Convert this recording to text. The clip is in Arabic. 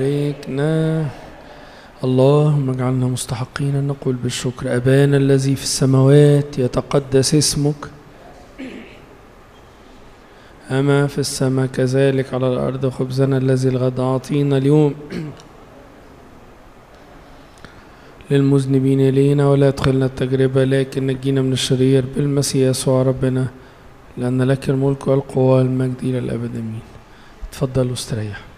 باركنا. اللهم اجعلنا مستحقين أن نقول بالشكر: أبانا الذي في السماوات يتقدس اسمك، أما في السماء كذلك على الأرض. خبزنا الذي الغد أعطينا اليوم، للمذنبين إلينا ولا تدخلنا التجربة لكن نجينا من الشرير بالمسيح يسوع ربنا، لأن لك الملك والقوة والمجد إلى الأبد. آمين. تفضلوا استريحوا.